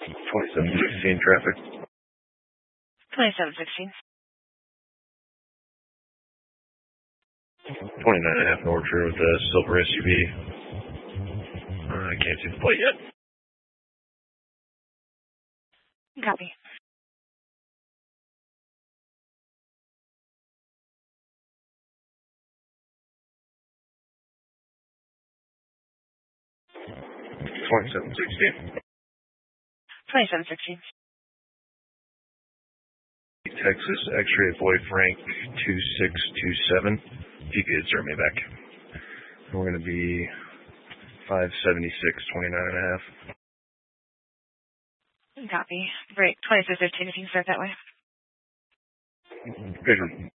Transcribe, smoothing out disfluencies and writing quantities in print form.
2716 traffic. 2716. 29.5 North Shore with a silver SUV. I can't see the plate yet. Copy. $27.16. 2716. Texas, X-ray Boy Frank 2627. If you could start me back. We're going to be 576, 29.5. Copy. Great. 2615 if you can start that way. Vision.